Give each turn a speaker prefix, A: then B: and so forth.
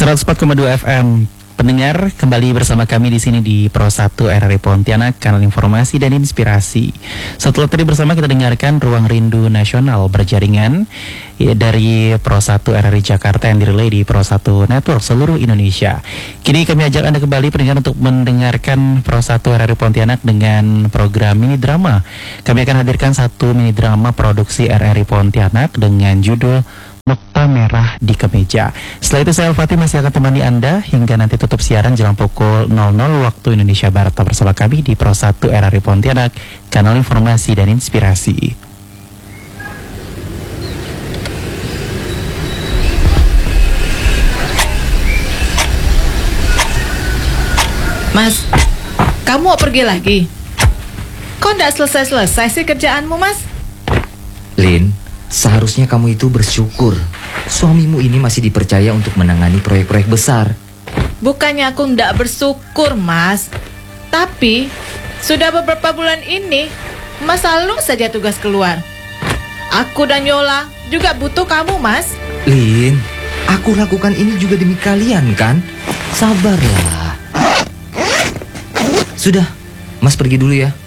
A: 104,2 FM. Pendengar, kembali bersama kami di sini di Pro 1 RRI Pontianak, kanal informasi dan inspirasi. Setelah tadi bersama kita dengarkan Ruang Rindu Nasional berjaringan dari Pro 1 RRI Jakarta yang direlay di Pro 1 Network seluruh Indonesia. Kini kami ajak Anda kembali pendengar untuk mendengarkan Pro 1 RRI Pontianak dengan program mini drama. Kami akan hadirkan satu mini drama produksi RRI Pontianak dengan judul Nokta Merah di Kemeja. Setelah itu saya Al-Fatih masih akan temani Anda hingga nanti tutup siaran jelang pukul 00 waktu Indonesia Barat bersama kami di Pro 1 RRI Pontianak, kanal informasi dan inspirasi.
B: Mas, kamu mau pergi lagi? Kok nggak selesai-selesai sih kerjaanmu, Mas?
C: Lin, seharusnya kamu itu bersyukur. Suamimu ini masih dipercaya untuk menangani proyek-proyek besar.
B: Bukannya aku nggak bersyukur, Mas. Tapi, sudah beberapa bulan ini, Mas selalu saja tugas keluar. Aku dan Yola juga butuh kamu, Mas.
C: Lin, aku lakukan ini juga demi kalian kan? Sabarlah. Sudah, Mas pergi dulu ya.